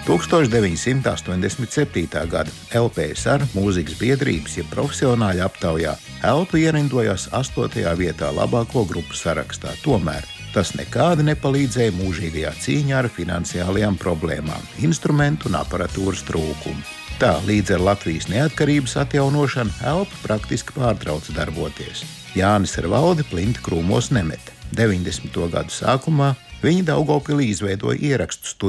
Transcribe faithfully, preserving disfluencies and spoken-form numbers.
tūkstoš deviņsimt astoņdesmit septītā gada L P S R mūzikas biedrības, jeb profesionāļu aptaujā Elpa ierindojās astotajā vietā labāko grupu sarakstā. Tomēr tas nekādi nepalīdzēja mūžīgajā cīņā ar finansiālajām problēmām, instrumentu un aparatūras trūkumu. Tā, līdz ar Latvijas neatkarības atjaunošanu Elpa praktiski pārtrauca darboties. Jānis ar valdi plinti krūmos nemeta. deviņdesmito gadu sākumā viņi Daugavpilī izveidoja ierakstu studiju